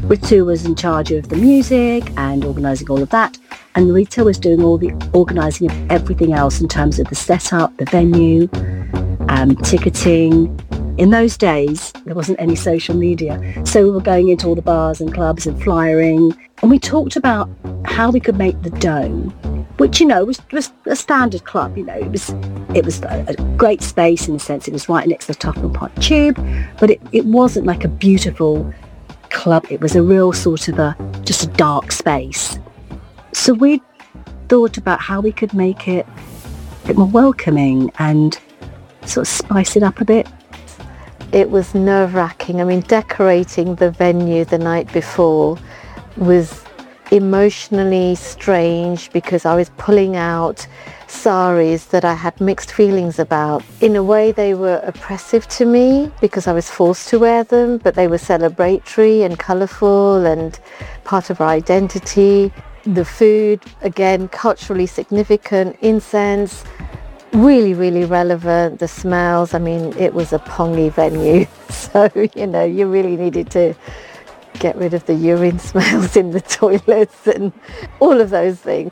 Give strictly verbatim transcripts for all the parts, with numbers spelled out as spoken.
Ritu was in charge of the music and organising all of that, and Rita was doing all the organising of everything else in terms of the setup, the venue, um, ticketing. In those days, there wasn't any social media, so we were going into all the bars and clubs and flyering, and we talked about how we could make the Dome, which, you know, was, was a standard club. You know, it was it was a, a great space in the sense it was right next to the Tottenham Park Tube, but it, it wasn't like a beautiful club. It was a real sort of a just a dark space. So we thought about how we could make it a bit more welcoming and sort of spice it up a bit. It was nerve-wracking. I mean, decorating the venue the night before was emotionally strange because I was pulling out saris that I had mixed feelings about. In a way, they were oppressive to me because I was forced to wear them, but they were celebratory and colourful and part of our identity. The food, again, culturally significant, incense, really, really relevant. The smells, I mean, it was a pongy venue. So, you know, you really needed to get rid of the urine smells in the toilets and all of those things.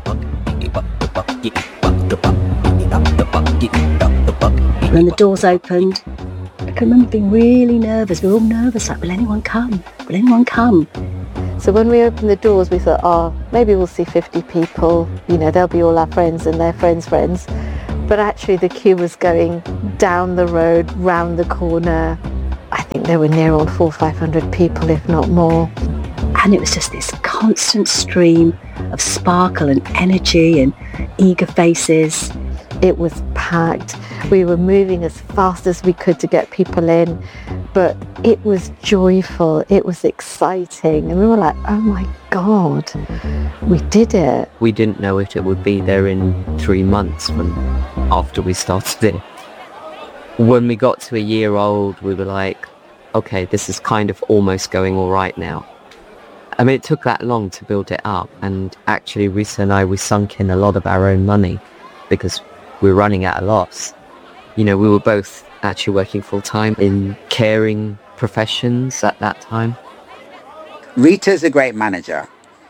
When the doors opened, I can remember being really nervous. We were all nervous, like, will anyone come? Will anyone come? So when we opened the doors, we thought, oh, maybe we'll see fifty people. You know, they'll be all our friends and their friends' friends. But actually the queue was going down the road, round the corner. I think there were near on four or five hundred people, if not more. And it was just this constant stream of sparkle and energy and eager faces. It was packed. We were moving as fast as we could to get people in, but it was joyful. It was exciting. And we were like, oh my God, we did it. We didn't know if it would be there in three months from after we started it. When we got to a year old, we were like, okay, this is kind of almost going all right now. I mean, it took that long to build it up. And actually, Rita and I, we sunk in a lot of our own money because we were running at a loss. You know, we were both actually working full-time in caring professions at that time. Rita's a great manager.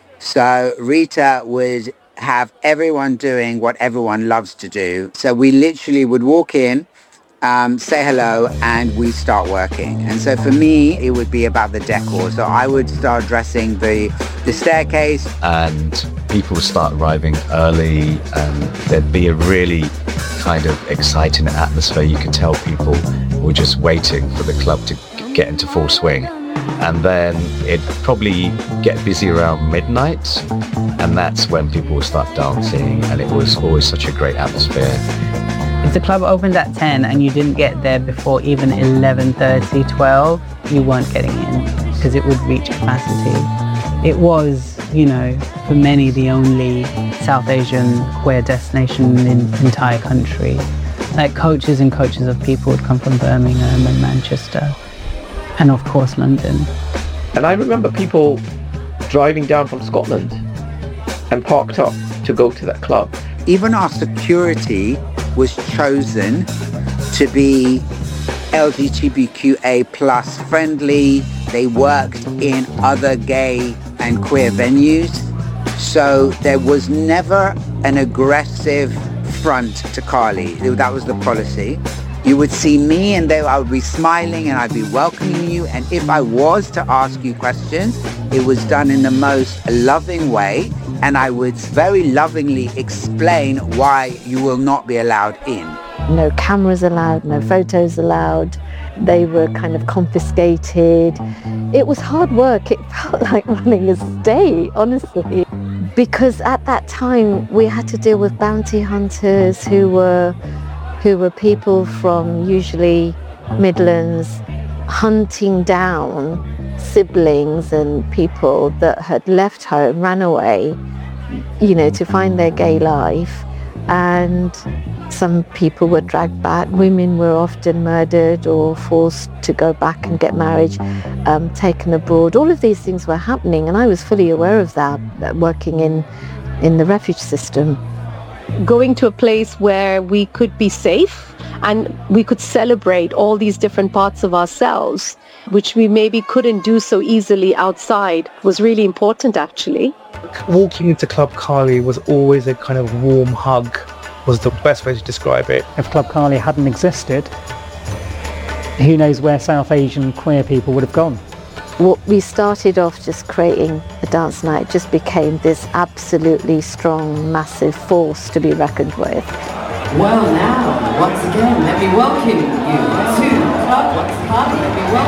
So Rita would have everyone doing what everyone loves to do. So we literally would walk in, Um, say hello, and we start working. And so for me, it would be about the decor. So I would start dressing the the staircase. And people would start arriving early, and there'd be a really kind of exciting atmosphere. You could tell people were just waiting for the club to get into full swing. And then it'd probably get busy around midnight, and that's when people would start dancing, and it was always such a great atmosphere. If the club opened at ten and you didn't get there before even eleven thirty, twelve, you weren't getting in because it would reach capacity. It was, you know, for many the only South Asian queer destination in the entire country. Like coaches and coaches of people would come from Birmingham and Manchester and of course London. And I remember people driving down from Scotland and parked up to go to that club. Even our security was chosen to be L G B T Q A plus friendly. They worked in other gay and queer venues. So there was never an aggressive front to Carly. That was the policy. You would see me and they, I would be smiling and I'd be welcoming you. And if I was to ask you questions, it was done in the most loving way. And I would very lovingly explain why you will not be allowed in. No cameras allowed, no photos allowed. They were kind of confiscated. It was hard work. It felt like running a state, honestly. Because at that time, we had to deal with bounty hunters who were, who were people from usually Midlands hunting down siblings and people that had left home, ran away, you know, to find their gay life. And some people were dragged back. Women were often murdered or forced to go back and get married, um, taken abroad. All of these things were happening, and I was fully aware of that, working in, in the refuge system. Going to a place where we could be safe and we could celebrate all these different parts of ourselves, which we maybe couldn't do so easily outside, was really important actually. Walking into Club Cali was always a kind of warm hug, was the best way to describe it. If Club Cali hadn't existed, who knows where South Asian queer people would have gone. What we started off just creating a dance night just became this absolutely strong, massive force to be reckoned with. Well now, once again, let me welcome you to Club Cali. Let me welcome